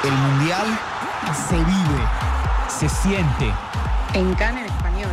El Mundial se vive, se siente. En CAN en español.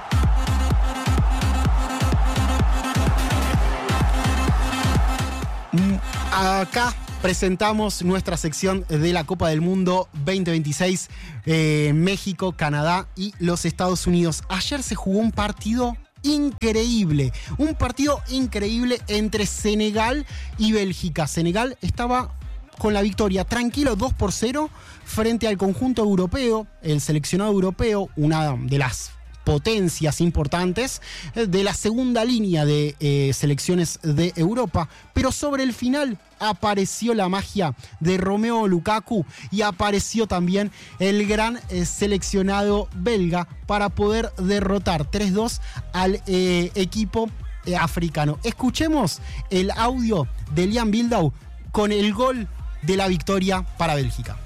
Acá presentamos nuestra sección de la Copa del Mundo 2026, México, Canadá y los Estados Unidos. Ayer se jugó un partido increíble entre Senegal y Bélgica. Senegal estaba con la victoria tranquilo 2-0 frente al conjunto europeo, el seleccionado europeo, una de las potencias importantes de la segunda línea de selecciones de Europa, pero sobre el final apareció la magia de Romelu Lukaku y apareció también el gran seleccionado belga para poder derrotar 3-2 al equipo africano. Escuchemos el audio de Liam Bilbao con el gol de la victoria para Bélgica.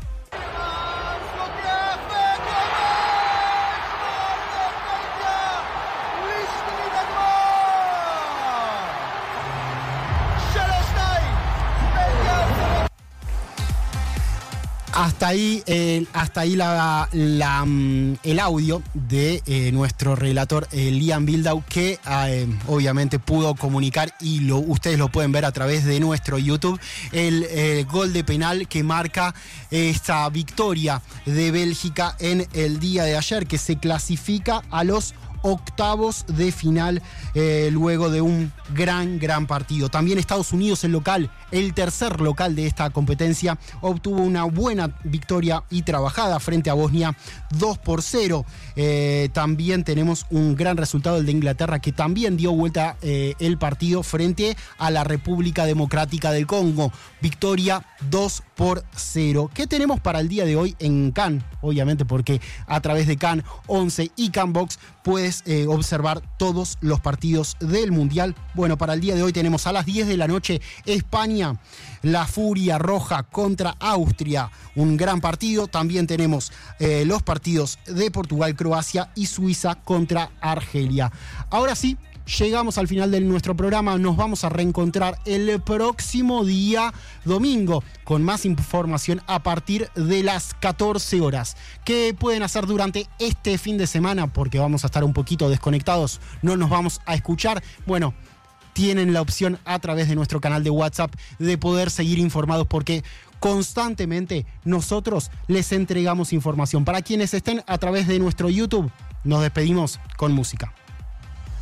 Hasta ahí el audio de nuestro relator Liam Bilbao, que obviamente pudo comunicar y ustedes lo pueden ver a través de nuestro YouTube, el gol de penal que marca esta victoria de Bélgica en el día de ayer, que se clasifica a los octavos de final luego de un gran partido. También Estados Unidos, el tercer local de esta competencia, obtuvo una buena victoria y trabajada frente a Bosnia 2-0. También tenemos un gran resultado, el de Inglaterra, que también dio vuelta el partido frente a la República Democrática del Congo. Victoria 2-0. ¿Qué tenemos para el día de hoy en CAN? Obviamente porque a través de CAN 11 y CAN Box puedes observar todos los partidos del Mundial. Bueno, para el día de hoy tenemos a las 10 de la noche España, la Furia Roja contra Austria. Un gran partido. También tenemos los partidos de Portugal, Croacia y Suiza contra Argelia. Ahora sí, llegamos al final de nuestro programa. Nos vamos a reencontrar el próximo día domingo con más información a partir de las 14 horas. ¿Qué pueden hacer durante este fin de semana? Porque vamos a estar un poquito desconectados, no nos vamos a escuchar. Bueno, tienen la opción a través de nuestro canal de WhatsApp de poder seguir informados, porque constantemente nosotros les entregamos información. Para quienes estén a través de nuestro YouTube, nos despedimos con música.